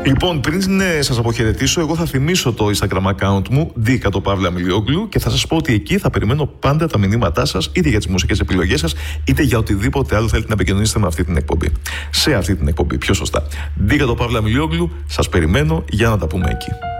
Λοιπόν, πριν σας αποχαιρετήσω, εγώ θα θυμίσω το Instagram account μου, Dikatopavlamilioglu, και θα σας πω ότι εκεί θα περιμένω πάντα τα μηνύματά σας, είτε για τις μουσικές επιλογές σας, είτε για οτιδήποτε άλλο θέλετε να επικοινωνήσετε με αυτή την εκπομπή. Σε αυτή την εκπομπή, πιο σωστά. Dikatopavlamilioglu, σας περιμένω για να τα πούμε εκεί.